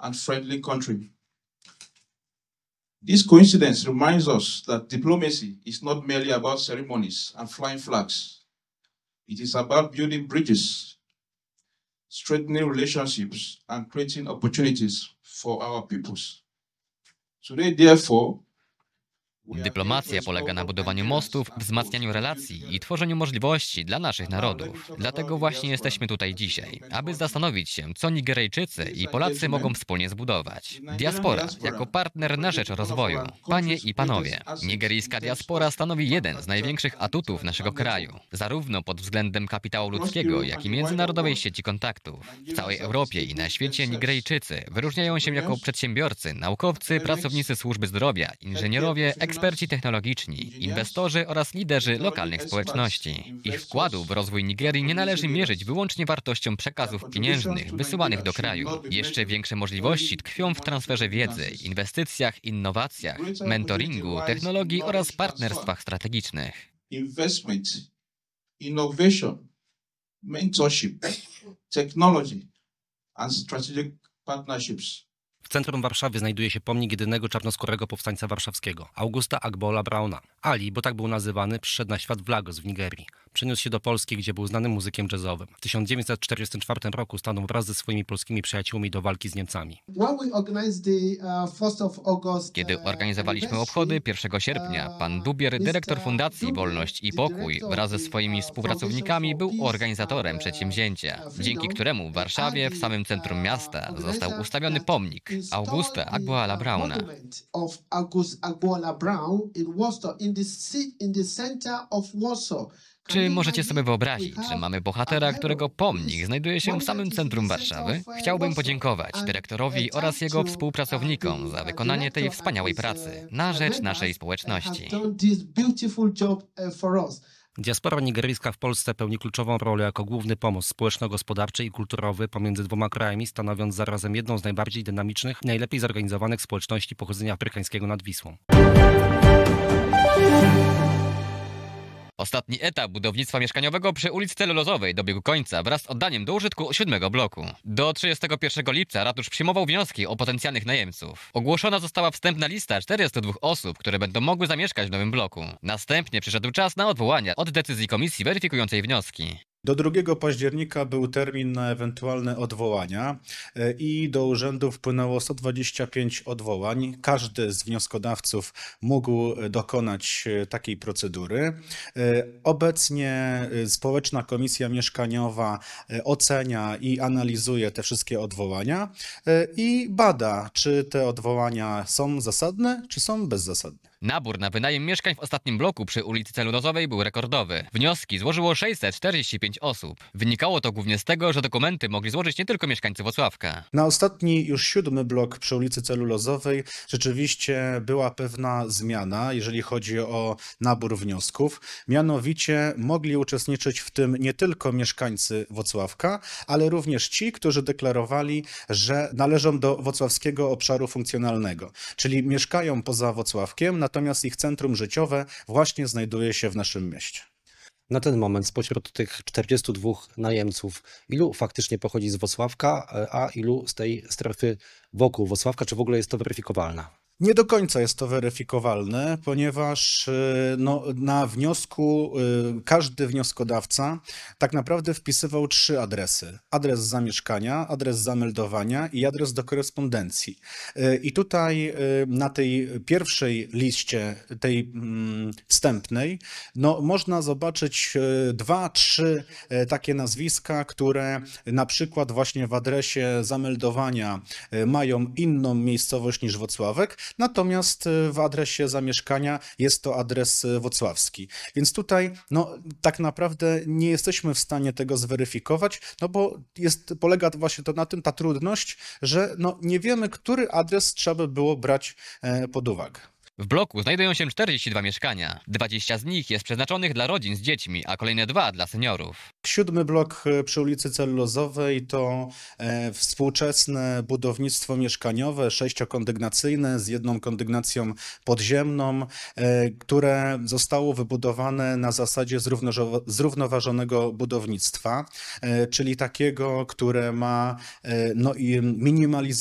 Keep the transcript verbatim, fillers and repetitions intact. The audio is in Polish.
and friendly country. This coincidence reminds us that diplomacy is not merely about ceremonies and flying flags. It is about building bridges, strengthening relationships, and creating opportunities for our peoples. Today, therefore, Dyplomacja polega na budowaniu mostów, wzmacnianiu relacji i tworzeniu możliwości dla naszych narodów. Dlatego właśnie jesteśmy tutaj dzisiaj, aby zastanowić się, co Nigeryjczycy i Polacy mogą wspólnie zbudować. Diaspora jako partner na rzecz rozwoju. Panie i panowie, nigeryjska diaspora stanowi jeden z największych atutów naszego kraju, zarówno pod względem kapitału ludzkiego, jak i międzynarodowej sieci kontaktów. W całej Europie i na świecie Nigeryjczycy wyróżniają się jako przedsiębiorcy, naukowcy, pracownicy służby zdrowia, inżynierowie, eksperci technologiczni, inwestorzy oraz liderzy lokalnych społeczności. Ich wkładu w rozwój Nigerii nie należy mierzyć wyłącznie wartością przekazów pieniężnych wysyłanych do kraju. Jeszcze większe możliwości tkwią w transferze wiedzy, inwestycjach, innowacjach, mentoringu, technologii oraz partnerstwach strategicznych. Investment, innovation, mentorship, technology and strategic partnerships. W centrum Warszawy znajduje się pomnik jedynego czarnoskórego powstańca warszawskiego, Augusta Agbola Browna. Ali, bo tak był nazywany, przyszedł na świat w Lagos w Nigerii. Przeniósł się do Polski, gdzie był znanym muzykiem jazzowym. W tysiąc dziewięćset czterdziestym czwartym roku stanął wraz ze swoimi polskimi przyjaciółmi do walki z Niemcami. Kiedy organizowaliśmy obchody pierwszego sierpnia, pan Dubier, dyrektor Fundacji Wolność i Pokój, wraz ze swoimi współpracownikami był organizatorem przedsięwzięcia, dzięki któremu w Warszawie, w samym centrum miasta, został ustawiony pomnik Augusta Agbola Browna. Czy możecie sobie wyobrazić, że mamy bohatera, którego pomnik znajduje się w samym centrum Warszawy? Chciałbym podziękować dyrektorowi oraz jego współpracownikom za wykonanie tej wspaniałej pracy na rzecz naszej społeczności. Diaspora nigeryjska w Polsce pełni kluczową rolę jako główny pomost społeczno-gospodarczy i kulturowy pomiędzy dwoma krajami, stanowiąc zarazem jedną z najbardziej dynamicznych i najlepiej zorganizowanych społeczności pochodzenia afrykańskiego nad Wisłą. Ostatni etap budownictwa mieszkaniowego przy ulicy Celulozowej dobiegł końca wraz z oddaniem do użytku siódmego bloku. Do trzydziestego pierwszego lipca ratusz przyjmował wnioski o potencjalnych najemców. Ogłoszona została wstępna lista czterystu dwóch osób, które będą mogły zamieszkać w nowym bloku. Następnie przyszedł czas na odwołania od decyzji komisji weryfikującej wnioski. Do drugiego października był termin na ewentualne odwołania i do urzędu wpłynęło sto dwadzieścia pięć odwołań. Każdy z wnioskodawców mógł dokonać takiej procedury. Obecnie Społeczna Komisja Mieszkaniowa ocenia i analizuje te wszystkie odwołania i bada, czy te odwołania są zasadne, czy są bezzasadne. Nabór na wynajem mieszkań w ostatnim bloku przy ulicy Celulozowej był rekordowy. Wnioski złożyło sześćset czterdzieści pięć osób. Wynikało to głównie z tego, że dokumenty mogli złożyć nie tylko mieszkańcy Włocławka. Na ostatni, już siódmy blok przy ulicy Celulozowej rzeczywiście była pewna zmiana, jeżeli chodzi o nabór wniosków. Mianowicie mogli uczestniczyć w tym nie tylko mieszkańcy Włocławka, ale również ci, którzy deklarowali, że należą do włocławskiego obszaru funkcjonalnego, czyli mieszkają poza Włocławkiem, natomiast ich centrum życiowe właśnie znajduje się w naszym mieście. Na ten moment spośród tych czterdziestu dwóch najemców, ilu faktycznie pochodzi z Włocławka, a ilu z tej strefy wokół Włocławka, czy w ogóle jest to weryfikowalne? Nie do końca jest to weryfikowalne, ponieważ no, na wniosku każdy wnioskodawca tak naprawdę wpisywał trzy adresy. Adres zamieszkania, adres zameldowania i adres do korespondencji. I tutaj na tej pierwszej liście, tej wstępnej, no, można zobaczyć dwa, trzy takie nazwiska, które na przykład właśnie w adresie zameldowania mają inną miejscowość niż Włocławek, natomiast w adresie zamieszkania jest to adres włocławski. Więc tutaj no, tak naprawdę nie jesteśmy w stanie tego zweryfikować, no bo jest, polega właśnie to na tym, ta trudność, że no, nie wiemy, który adres trzeba by było brać pod uwagę. W bloku znajdują się czterdzieści dwa mieszkania. dwadzieścia z nich jest przeznaczonych dla rodzin z dziećmi, a kolejne dwa dla seniorów. Siódmy blok przy ulicy Celulozowej to e, współczesne budownictwo mieszkaniowe, sześciokondygnacyjne z jedną kondygnacją podziemną, e, które zostało wybudowane na zasadzie zrównoważonego budownictwa, e, czyli takiego, które ma e, no, i minimalizować